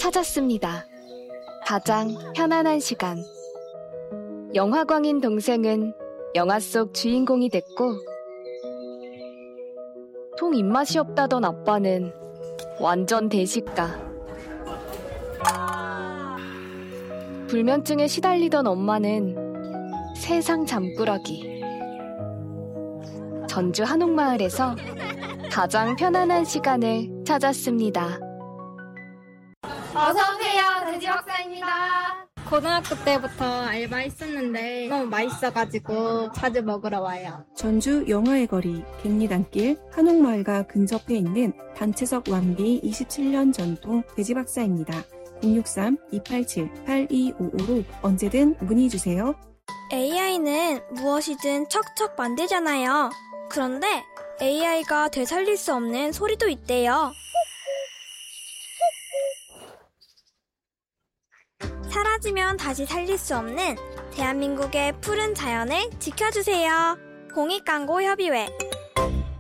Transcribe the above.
찾았습니다. 가장 편안한 시간. 영화광인 동생은 영화 속 주인공이 됐고, 통 입맛이 없다던 아빠는 완전 대식가. 불면증에 시달리던 엄마는 세상 잠꾸러기. 전주 한옥마을에서 가장 편안한 시간을 찾았습니다. 어서오세요. 돼지 박사입니다. 고등학교 때부터 알바했었는데 너무 맛있어가지고 자주 먹으러 와요. 전주 영화의 거리, 갱리단길, 한옥마을과 근접해 있는 단체석 완비 27년 전통 돼지박사입니다. 063-287-8255로 언제든 문의주세요. AI는 무엇이든 척척 만들잖아요. 그런데 AI가 되살릴 수 없는 소리도 있대요. 사라지면 다시 살릴 수 없는 대한민국의 푸른 자연을 지켜주세요. 공익광고협의회